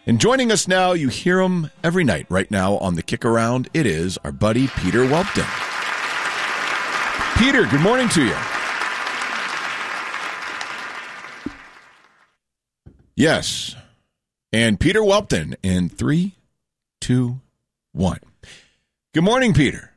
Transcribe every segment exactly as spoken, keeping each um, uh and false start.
And joining us now, you hear him every night right now on the Kick Around. It is our buddy Peter Welton. Peter, good morning to you. Yes. And Peter Welton in three, two, one. Good morning, Peter.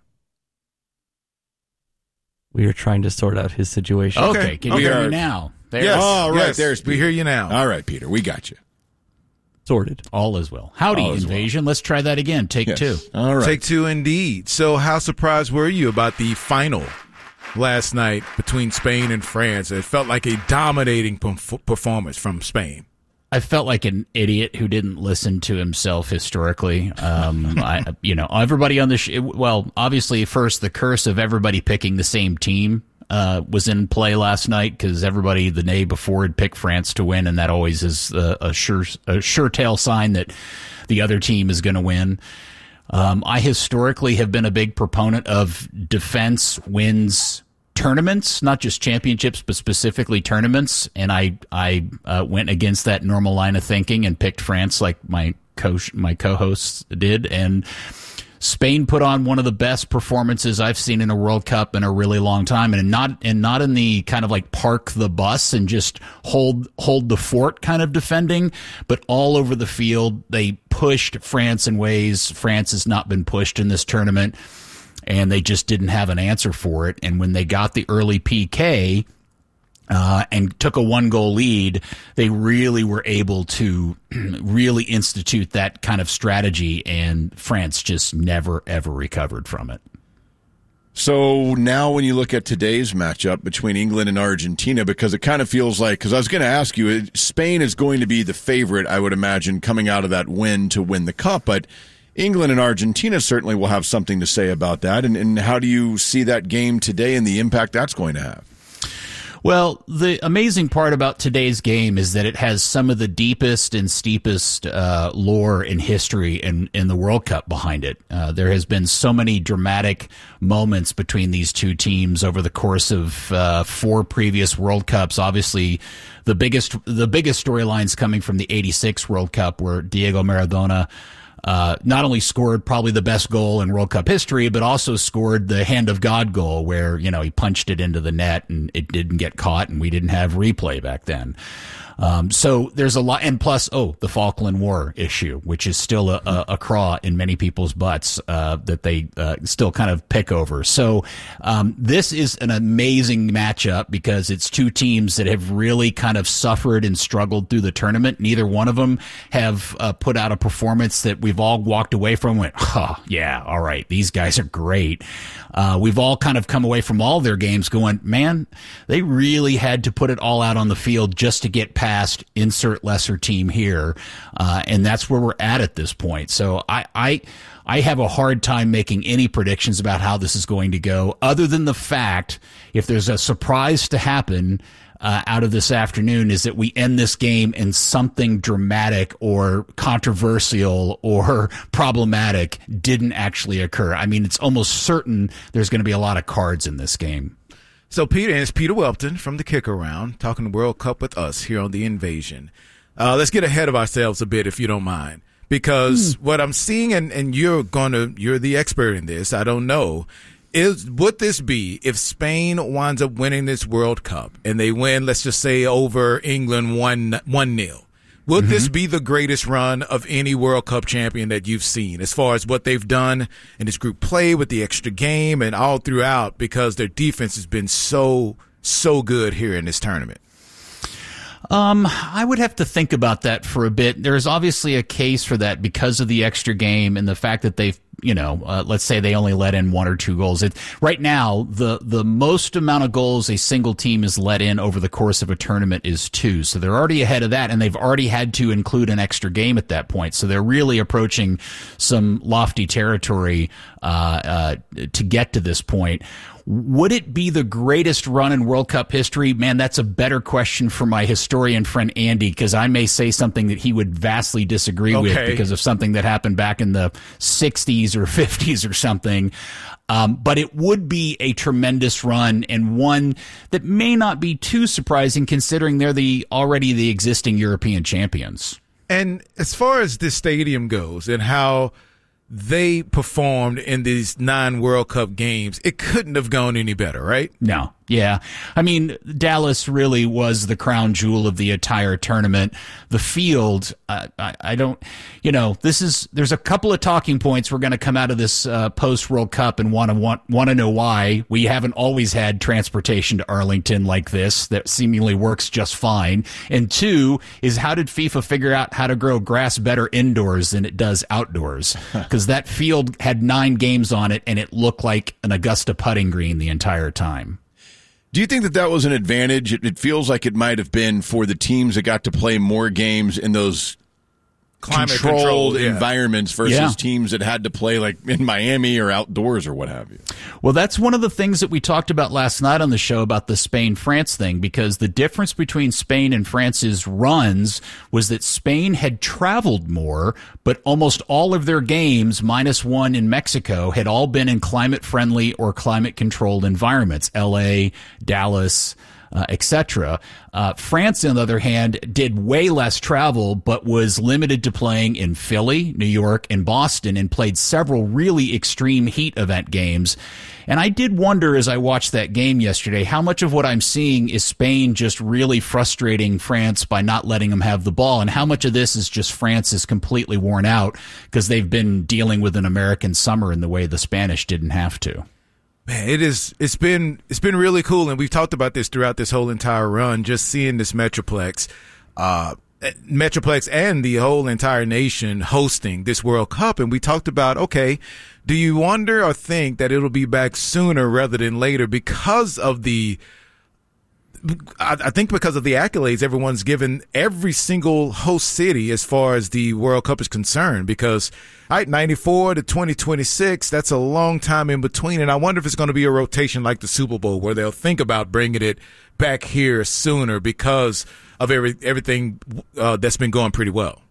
We are trying to sort out his situation. Okay, Okay, can you we hear are- me now? There. Yes. Oh, right. Yes, There's we Peter. hear you now. All right, Peter, we got you. Sorted. All is well. Howdy, All is well. Invasion. Let's try that again. Take Yes. two. All right. Take two indeed. So how surprised were you about the final last night between Spain and France? It felt like a dominating perf- performance from Spain. I felt like an idiot who didn't listen to himself historically. Um, I, you know, everybody on the sh- well, obviously, first the curse of everybody picking the same team uh, was in play last night because everybody the day before had picked France to win, and that always is a, a sure a sure tail sign that the other team is going to win. Um, I historically have been a big proponent of defense wins tournaments, not just championships, but specifically tournaments. And I I uh, went against that normal line of thinking and picked France like my co my co-hosts did. And Spain put on one of the best performances I've seen in a World Cup in a really long time, and not and not in the kind of like park the bus and just hold hold the fort kind of defending, but all over the field. They pushed France in ways France has not been pushed in this tournament. And they just didn't have an answer for it. And when they got the early P K uh, and took a one-goal lead, they really were able to really institute that kind of strategy, and France just never, ever recovered from it. So now when you look at today's matchup between England and Argentina, because it kind of feels like, because I was going to ask you, Spain is going to be the favorite, I would imagine, coming out of that win to win the Cup, but England and Argentina certainly will have something to say about that. And, and how do you see that game today and the impact that's going to have? Well, the amazing part about today's game is that it has some of the deepest and steepest uh, lore in history in, in the World Cup behind it. Uh, there has been so many dramatic moments between these two teams over the course of uh, four previous World Cups. Obviously, the biggest the biggest storylines coming from the eighty-six World Cup, where Diego Maradona Uh, not only scored probably the best goal in World Cup history, but also scored the hand of God goal where, you know, he punched it into the net and it didn't get caught, and we didn't have replay back then. Um, so there's a lot, and plus, oh, the Falkland War issue, which is still a, a, a craw in many people's butts uh, that they uh, still kind of pick over. So um, this is an amazing matchup because it's two teams that have really kind of suffered and struggled through the tournament. Neither one of them have uh, put out a performance that we've all walked away from and went, oh, yeah, all right, these guys are great. Uh, we've all kind of come away from all their games going, man, they really had to put it all out on the field just to get past insert lesser team here. Uh, and that's where we're at at this point. So I, I, I have a hard time making any predictions about how this is going to go, other than the fact, if there's a surprise to happen Uh, out of this afternoon, is that we end this game in something dramatic or controversial or problematic didn't actually occur. I mean, it's almost certain there's going to be a lot of cards in this game. So Peter, and it's Peter Welton from the Kick Around talking World Cup with us here on The Invasion. Uh, let's get ahead of ourselves a bit, if you don't mind, because mm. what I'm seeing, and, and you're gonna, you're the expert in this, I don't know, is would this be if Spain winds up winning this World Cup and they win, let's just say, over England one one nil? Would mm-hmm. this be the greatest run of any World Cup champion that you've seen, as far as what they've done in this group play with the extra game and all throughout, because their defense has been so so good here in this tournament? Um, I would have to think about that for a bit. There's obviously a case for that because of the extra game and the fact that they've, you know, uh, let's say they only let in one or two goals. It, right now, the, the most amount of goals a single team is let in over the course of a tournament is two. So they're already ahead of that, and they've already had to include an extra game at that point. So they're really approaching some lofty territory uh, uh, to get to this point. Would it be the greatest run in World Cup history? Man, that's a better question for my historian friend Andy, because I may say something that he would vastly disagree okay. with because of something that happened back in the sixties or fifties or something. Um, but it would be a tremendous run, and one that may not be too surprising considering they're the already the existing European champions. And as far as this stadium goes and how they performed in these nine World Cup games, it couldn't have gone any better, right? No. Yeah. I mean, Dallas really was the crown jewel of the entire tournament. The field, uh, I, I don't, you know, this is, there's a couple of talking points we're going to come out of this uh, post-World Cup and want to want, want to know why we haven't always had transportation to Arlington like this that seemingly works just fine. And two is, how did FIFA figure out how to grow grass better indoors than it does outdoors? Because that field had nine games on it and it looked like an Augusta putting green the entire time. Do you think that that was an advantage? It, it feels like it might have been for the teams that got to play more games in those Climate controlled control, yeah. environments versus Yeah. teams that had to play like in Miami or outdoors or what have you. Well, that's one of the things that we talked about last night on the show about the Spain-France thing, because the difference between Spain and France's runs was that Spain had traveled more, but almost all of their games, minus one in Mexico, had all been in climate-friendly or climate-controlled environments, L A, Dallas, Uh, et cetera. Uh, France, on the other hand, did way less travel, but was limited to playing in Philly, New York, and Boston, and played several really extreme heat event games. And I did wonder as I watched that game yesterday, how much of what I'm seeing is Spain just really frustrating France by not letting them have the ball, and how much of this is just France is completely worn out because they've been dealing with an American summer in the way the Spanish didn't have to. Man, it is. It's been it's been really cool, and we've talked about this throughout this whole entire run. Just seeing this Metroplex, uh, Metroplex, and the whole entire nation hosting this World Cup, and we talked about, okay, do you wonder or think that it'll be back sooner rather than later because of the? I, I think because of the accolades everyone's given every single host city as far as the World Cup is concerned. Because, all right, ninety-four to twenty twenty-six, that's a long time in between. And I wonder if it's going to be a rotation like the Super Bowl where they'll think about bringing it back here sooner because of every everything uh, that's been going pretty well.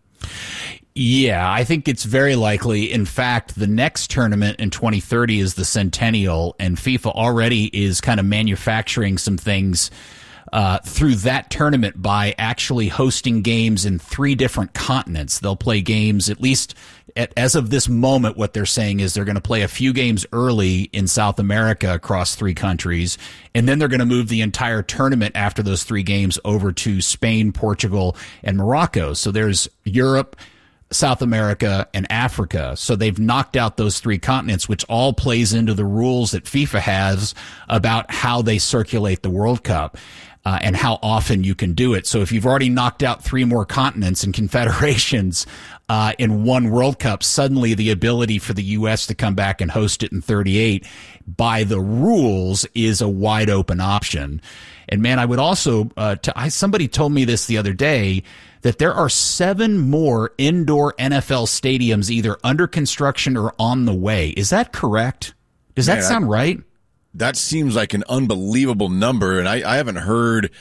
Yeah, I think it's very likely. In fact, the next tournament in twenty thirty is the Centennial, and FIFA already is kind of manufacturing some things uh, through that tournament by actually hosting games in three different continents. They'll play games, at least at, as of this moment, what they're saying is they're going to play a few games early in South America across three countries, and then they're going to move the entire tournament after those three games over to Spain, Portugal, and Morocco. So there's Europe, South America, and Africa. So they've knocked out those three continents, which all plays into the rules that FIFA has about how they circulate the World Cup. Uh, and how often you can do it. So if you've already knocked out three more continents and confederations uh, in one World Cup, suddenly the ability for the U S to come back and host it in thirty-eight by the rules is a wide open option. And man, I would also, uh, to, I, somebody told me this the other day, that there are seven more indoor N F L stadiums either under construction or on the way. Is that correct? Does that Man, sound I- right? That seems like an unbelievable number, and I, I haven't heard.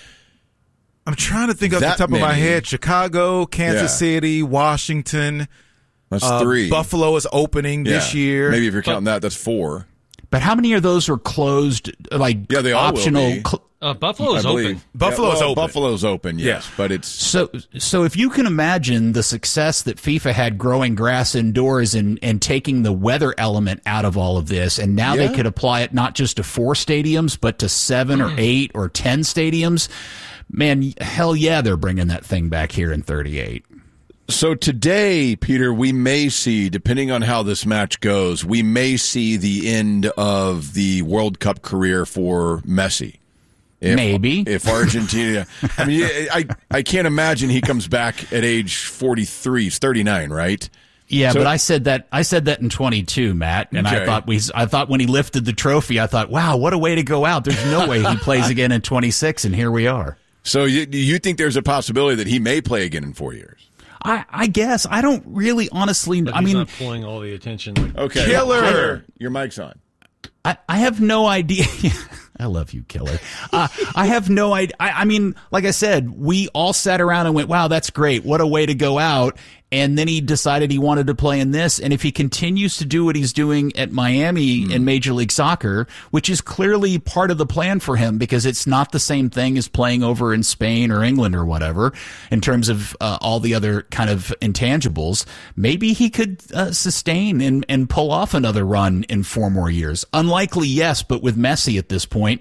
I'm trying to think off the That top of my many. head. Chicago, Kansas Yeah. City, Washington. That's uh, three. Buffalo is opening Yeah. this year. Maybe if you're counting that, that's four. But how many of those are closed, like Yeah, they all will optional? be. Cl- Uh, Buffalo is I believe. open. Buffalo's Yeah, well, open. Buffalo's open, yes, Yeah. but it's So, so if you can imagine the success that FIFA had growing grass indoors and, and taking the weather element out of all of this, and now Yeah. they could apply it not just to four stadiums, but to seven or eight or ten stadiums, man, hell yeah, they're bringing that thing back here in thirty-eight. So today, Peter, we may see, depending on how this match goes, we may see the end of the World Cup career for Messi. If, Maybe. If Argentina, I mean, I, I can't imagine he comes back at age forty-three. He's thirty-nine, right? Yeah, So- but I said that I said that in twenty-two, Matt, and I Okay. thought we I thought when he lifted the trophy, I thought, wow, what a way to go out. There's no way he plays again in twenty-six, and here we are. So you, you think there's a possibility that he may play again in four years? I, I guess I don't really honestly. But I he's mean, not pulling all the attention. Like, Okay. Killer! Your mic's on. I, I have no idea. I love you, Killer. Uh, I have no idea. I, I mean, like I said, we all sat around and went, wow, that's great. What a way to go out. And then he decided he wanted to play in this. And if he continues to do what he's doing at Miami mm. in Major League Soccer, which is clearly part of the plan for him because it's not the same thing as playing over in Spain or England or whatever in terms of uh, all the other kind of intangibles, maybe he could uh, sustain and, and pull off another run in four more years. Unlikely, yes, but with Messi at this point,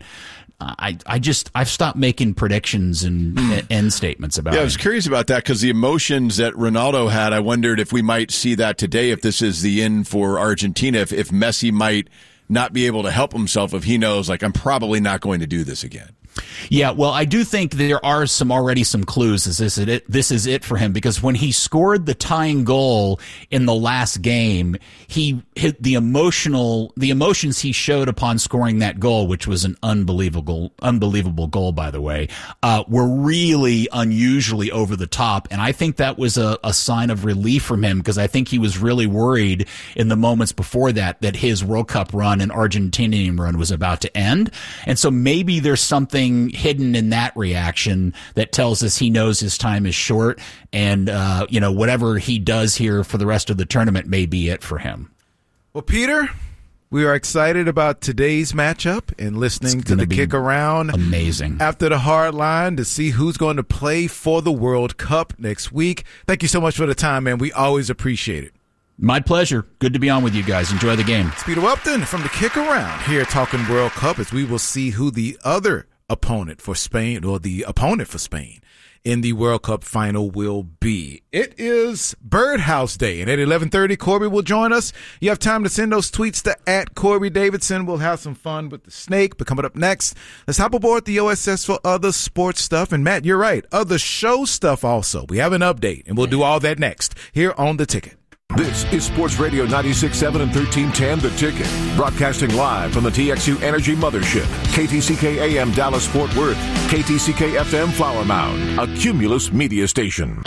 I, I just, I've stopped making predictions and end statements about it. Yeah, I was curious about that because the emotions that Ronaldo had, I wondered if we might see that today, if this is the end for Argentina, if, if Messi might not be able to help himself if he knows, like, I'm probably not going to do this again. Yeah, well, I do think there are some already some clues. Is this it? This is it for him because when he scored the tying goal in the last game, he hit the emotional, the emotions he showed upon scoring that goal, which was an unbelievable, unbelievable goal, by the way, uh, were really unusually over the top, and I think that was a, a sign of relief from him because I think he was really worried in the moments before that that his World Cup run and Argentinian run was about to end, and so maybe there's something hidden in that reaction that tells us he knows his time is short and uh, you know, whatever he does here for the rest of the tournament may be it for him. Well, Peter, we are excited about today's matchup and listening to the kick around. Amazing. After the hard line to see who's going to play for the World Cup next week. Thank you so much for the time, man. We always appreciate it. My pleasure. Good to be on with you guys. Enjoy the game. It's Peter Welton from the Kick Around here talking World Cup as we will see who the other opponent for Spain, or the opponent for Spain in the World Cup final will be. It is Birdhouse Day, and at eleven thirty, Corby will join us. You have time to send those tweets to at Corby Davidson. We'll have some fun with the snake, but coming up next, let's hop aboard the O S S for other sports stuff. And Matt, you're right, other show stuff also. We have an update, and we'll do all that next here on The Ticket. This is Sports Radio ninety-six point seven and thirteen ten The Ticket. Broadcasting live from the T X U Energy Mothership. K T C K A M Dallas Fort Worth. K T C K F M Flower Mound. A Cumulus media station.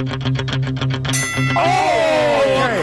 Oh! Okay.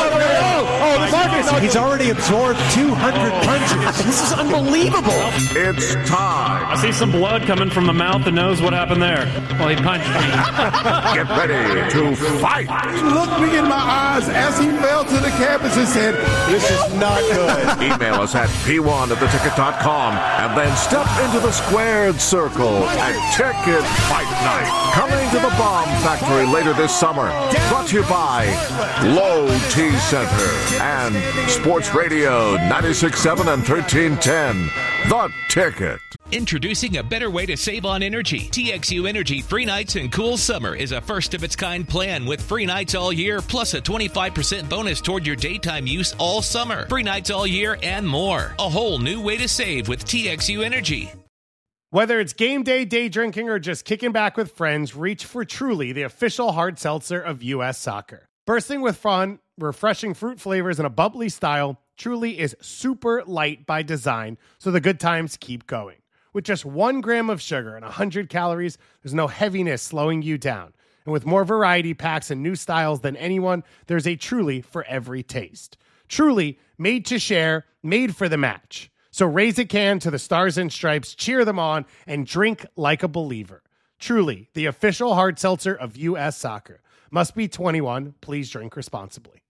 Oh, Marcus, he's already absorbed two hundred punches. This is unbelievable. It's time. I see some blood coming from the mouth and nose. What happened there? Well, he punched me. Get ready to fight. He looked me in my eyes as he fell to the canvas and said, this is not good. Email us at p one at the ticket dot com and then step into the squared circle at Ticket Fight Night. Coming to the Bomb Factory later this summer. Brought to you by Low T Center and Sports Radio ninety-six point seven and thirteen ten. The Ticket. Introducing a better way to save on energy. T X U Energy Free Nights and Cool Summer is a first-of-its-kind plan with free nights all year, plus a twenty-five percent bonus toward your daytime use all summer. Free nights all year and more. A whole new way to save with T X U Energy. Whether it's game day, day drinking, or just kicking back with friends, reach for Truly, the official hard seltzer of U S Soccer. Bursting with fun, refreshing fruit flavors, and a bubbly style, Truly is super light by design, so the good times keep going. With just one gram of sugar and one hundred calories, there's no heaviness slowing you down. And with more variety packs and new styles than anyone, there's a Truly for every taste. Truly, made to share, made for the match. So raise a can to the Stars and Stripes, cheer them on, and drink like a believer. Truly, the official hard seltzer of U S Soccer. Must be twenty-one. Please drink responsibly.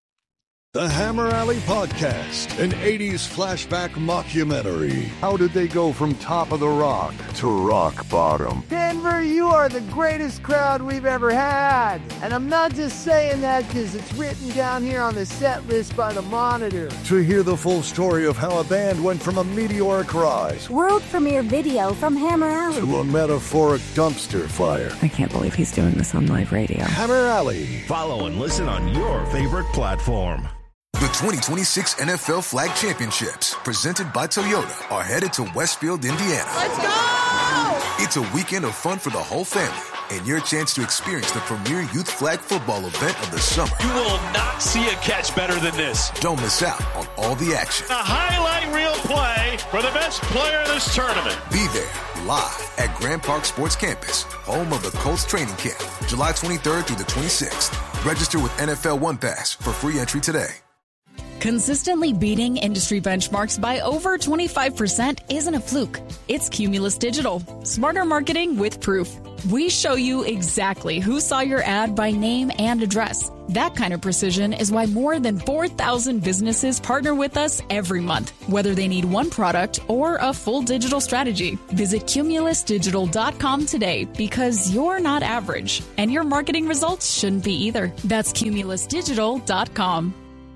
The Hammer Alley Podcast, an eighties flashback mockumentary. How did they go from top of the rock to rock bottom? Denver, you are the greatest crowd we've ever had. And I'm not just saying that because it's written down here on the set list by the Monitor. To hear the full story of how a band went from a meteoric rise, world premiere video from Hammer Alley, to a metaphoric dumpster fire. I can't believe he's doing this on live radio. Hammer Alley. Follow and listen on your favorite platform. The twenty twenty-six N F L Flag Championships, presented by Toyota, are headed to Westfield, Indiana. Let's go! It's a weekend of fun for the whole family and your chance to experience the premier youth flag football event of the summer. You will not see a catch better than this. Don't miss out on all the action. A highlight reel play for the best player in this tournament. Be there live at Grand Park Sports Campus, home of the Colts training camp, July twenty-third through the twenty-sixth. Register with N F L One Pass for free entry today. Consistently beating industry benchmarks by over twenty-five percent isn't a fluke. It's Cumulus Digital. Smarter marketing with proof. We show you exactly who saw your ad by name and address. That kind of precision is why more than four thousand businesses partner with us every month, whether they need one product or a full digital strategy. Visit Cumulus Digital dot com today because you're not average, and your marketing results shouldn't be either. That's Cumulus Digital dot com.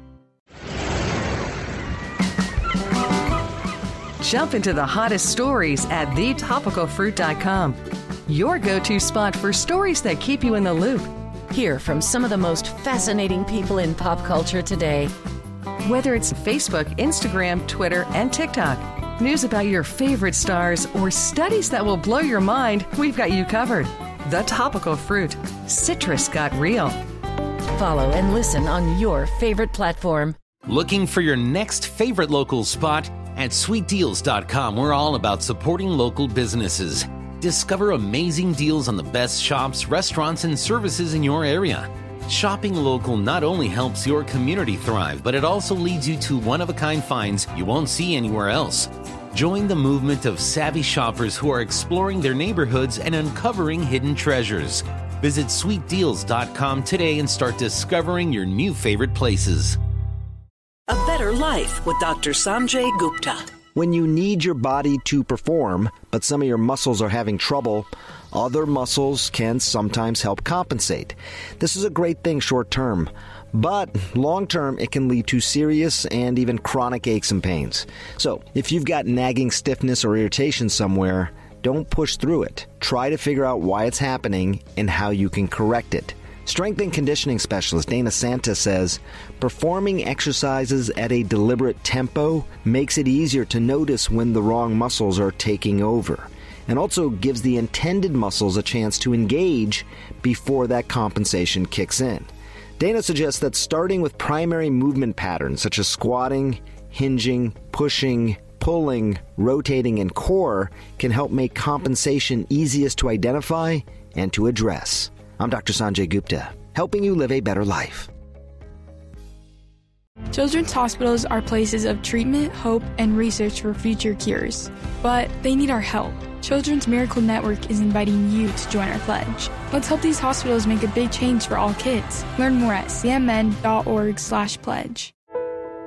Jump into the hottest stories at the topical fruit dot com. Your go-to spot for stories that keep you in the loop. Hear from some of the most fascinating people in pop culture today. Whether it's Facebook, Instagram, Twitter, and TikTok, news about your favorite stars, or studies that will blow your mind, we've got you covered. The Topical Fruit. Citrus got real. Follow and listen on your favorite platform. Looking for your next favorite local spot? At sweet deals dot com, we're all about supporting local businesses. Discover amazing deals on the best shops, restaurants, and services in your area. Shopping local not only helps your community thrive, but it also leads you to one-of-a-kind finds you won't see anywhere else. Join the movement of savvy shoppers who are exploring their neighborhoods and uncovering hidden treasures. Visit sweet deals dot com today and start discovering your new favorite places. A better life with Doctor Sanjay Gupta. When you need your body to perform, but some of your muscles are having trouble, other muscles can sometimes help compensate. This is a great thing short term, but long term it can lead to serious and even chronic aches and pains. So if you've got nagging stiffness or irritation somewhere, don't push through it. Try to figure out why it's happening and how you can correct it. Strength and conditioning specialist Dana Santa says, performing exercises at a deliberate tempo makes it easier to notice when the wrong muscles are taking over, and also gives the intended muscles a chance to engage before that compensation kicks in. Dana suggests that starting with primary movement patterns such as squatting, hinging, pushing, pulling, rotating, and core can help make compensation easiest to identify and to address. I'm Doctor Sanjay Gupta, helping you live a better life. Children's hospitals are places of treatment, hope, and research for future cures. But they need our help. Children's Miracle Network is inviting you to join our pledge. Let's help these hospitals make a big change for all kids. Learn more at c m n dot org slash pledge.